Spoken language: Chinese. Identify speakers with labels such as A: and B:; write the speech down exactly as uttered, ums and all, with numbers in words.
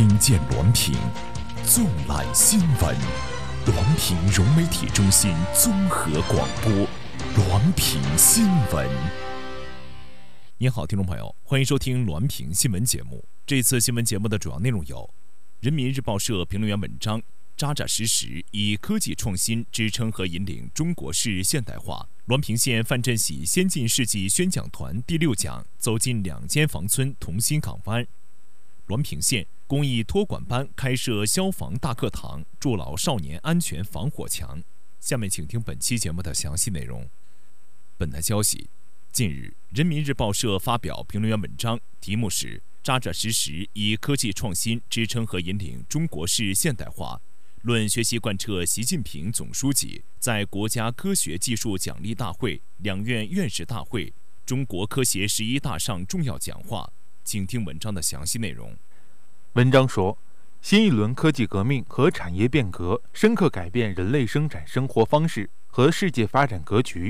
A: 听见滦平，纵览新闻。滦平融媒体中心综合广播，滦平新闻。您好，听众朋友，欢迎收听滦平新闻节目。这次新闻节目的主要内容有：人民日报社评论员文章，扎扎实实以科技创新支撑和引领中国式现代化。滦平县范振喜先进事迹宣讲团第六讲走进两间房村同心港湾。滦平县公益托管班开设消防大课堂，助老少年安全防火墙。下面请听本期节目的详细内容。本台消息，近日人民日报社发表评论员文章，题目是扎扎实实以科技创新支撑和引领中国式现代化，论学习贯彻习近平总书记在国家科学技术奖励大会、两院院士大会、中国科协十一大上重要讲话。请听文章的详细内容。
B: 文章说，新一轮科技革命和产业变革深刻改变人类生产生活方式和世界发展格局，